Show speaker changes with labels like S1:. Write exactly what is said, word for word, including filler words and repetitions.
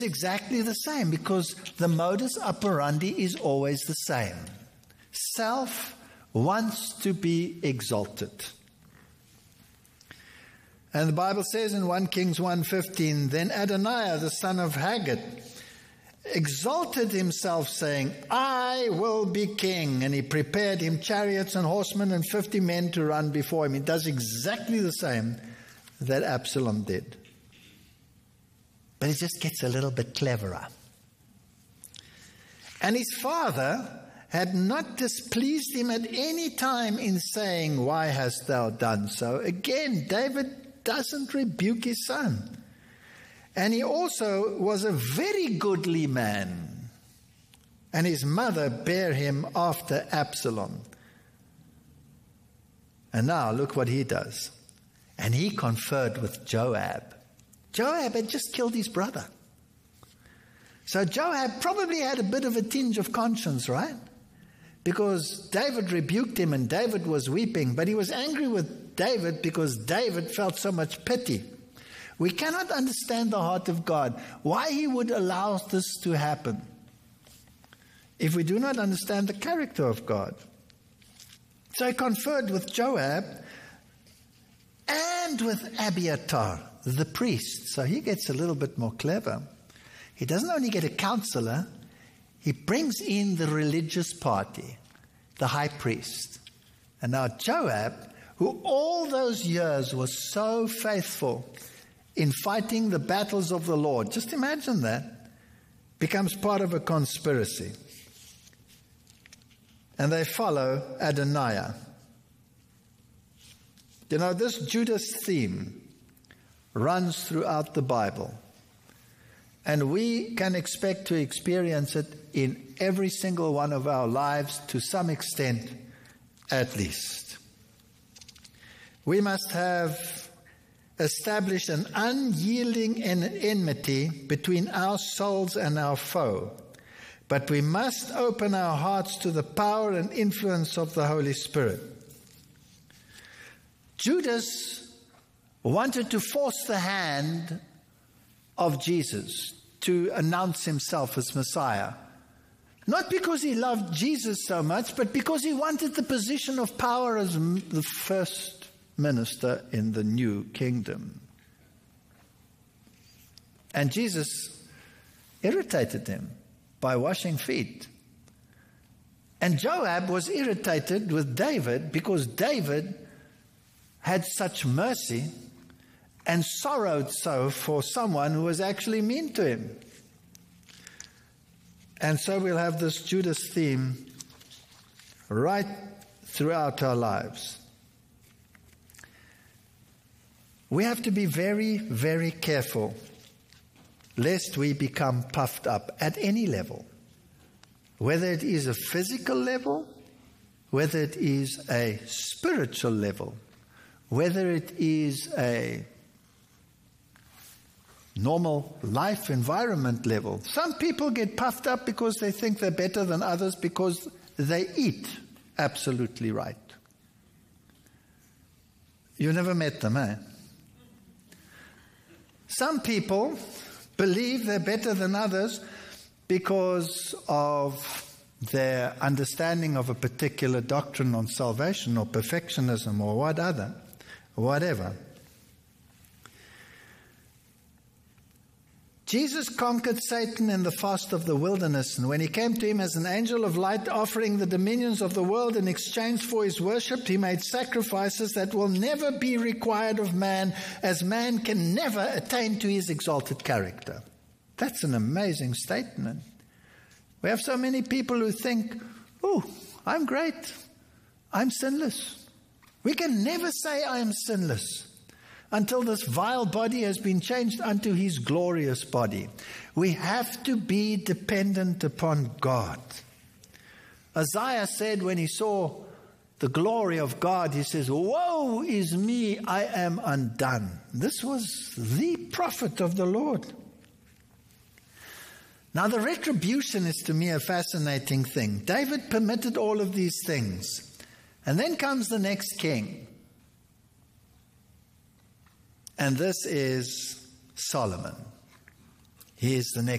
S1: exactly the same, because the modus operandi is always the same. Self wants to be exalted. And the Bible says in First Kings one fifteen, then Adoniah, the son of Haggith, exalted himself, saying, I will be king. And he prepared him chariots and horsemen and fifty men to run before him. He does exactly the same that Absalom did. But he just gets a little bit cleverer. And his father had not displeased him at any time in saying, why hast thou done so? Again, David doesn't rebuke his son. And he also was a very goodly man. And his mother bare him after Absalom. And now look what he does. And he conferred with Joab. Joab had just killed his brother. So Joab probably had a bit of a tinge of conscience, right? Because David rebuked him and David was weeping. But he was angry with David because David felt so much pity. We cannot understand the heart of God, why he would allow this to happen, if we do not understand the character of God. So he conferred with Joab and with Abiathar, the priest. So he gets a little bit more clever. He doesn't only get a counselor, he brings in the religious party, the high priest. And now Joab, who all those years was so faithful in fighting the battles of the Lord, just imagine that, becomes part of a conspiracy. And they follow Adoniah. You know, this Judas theme runs throughout the Bible. And we can expect to experience it in every single one of our lives to some extent, at least. We must have established an unyielding enmity between our souls and our foe. But we must open our hearts to the power and influence of the Holy Spirit. Judas wanted to force the hand of Jesus to announce himself as Messiah. Not because he loved Jesus so much, but because he wanted the position of power as the first minister in the new kingdom. And Jesus irritated him by washing feet. And Joab was irritated with David because David had such mercy and sorrowed so for someone who was actually mean to him. And so we'll have this Judas theme right throughout our lives. We have to be very, very careful lest we become puffed up at any level, whether it is a physical level, whether it is a spiritual level, whether it is a normal life environment level. Some people get puffed up because they think they're better than others because they eat absolutely right. You never met them, eh? Some people believe they're better than others because of their understanding of a particular doctrine on salvation or perfectionism or what other, whatever. Jesus conquered Satan in the fast of the wilderness, and when he came to him as an angel of light, offering the dominions of the world in exchange for his worship, he made sacrifices that will never be required of man, as man can never attain to his exalted character. That's an amazing statement. We have so many people who think, oh, I'm great, I'm sinless. We can never say I am sinless until this vile body has been changed unto his glorious body. We have to be dependent upon God. Isaiah said when he saw the glory of God, he says, woe is me, I am undone. This was the prophet of the Lord. Now the retribution is to me a fascinating thing. David permitted all of these things. And then comes the next king. And this is Solomon. He is the next